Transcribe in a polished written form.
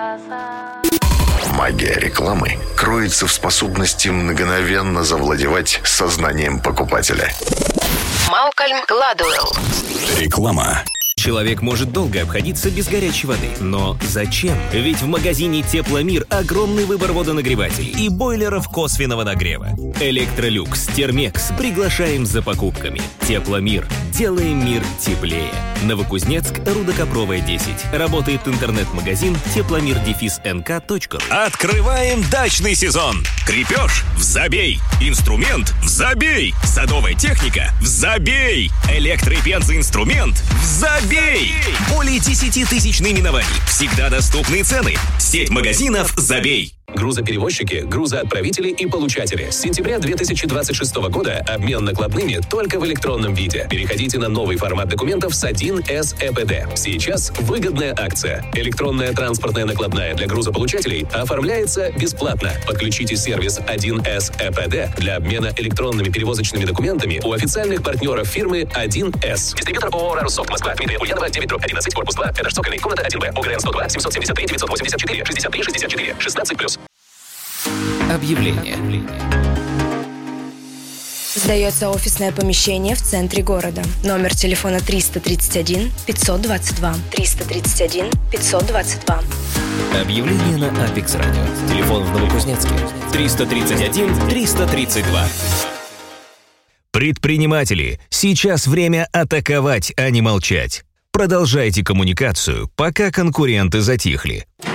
Магия рекламы кроется в способности мгновенно завладевать сознанием покупателя. Малкольм Гладуэлл. Реклама. Человек может долго обходиться без горячей воды. Но зачем? Ведь в магазине «Тепломир» огромный выбор водонагревателей и бойлеров косвенного нагрева. «Электролюкс», «Термекс» приглашаем за покупками. «Тепломир». Делаем мир теплее. Новокузнецк, Рудокопровая, 10. Работает интернет-магазин тепломир-нк.ру. Открываем дачный сезон. Крепеж – взабей. Инструмент – взабей. Садовая техника – взабей. Электро- и пензоинструмент – взабей. Более 10 тысяч наименований. Всегда доступные цены. Сеть магазинов «Забей». Грузоперевозчики, грузоотправители и получатели. С сентября 2026 года обмен накладными только в электронном виде. Переходите на новый формат документов с 1С ЭПД. Сейчас выгодная акция. Электронная транспортная накладная для грузополучателей оформляется бесплатно. Подключите сервис 1С ЭПД для обмена электронными перевозочными документами у официальных партнеров фирмы 1С. Дистрибьютор ООО «Рарусофт», Москва, Дмитрия Ульянова, 9/11, корпус 2, этаж цокольный, комната 1Б, ОГРН 102, 773, 984, 63, 64, 16+. Объявление. Сдается офисное помещение в центре города. Номер телефона 331 522. 331 522. Объявление на Apex Radio. Телефон в Новокузнецке 331 332. Предприниматели, сейчас время атаковать, а не молчать. Продолжайте коммуникацию, пока конкуренты затихли.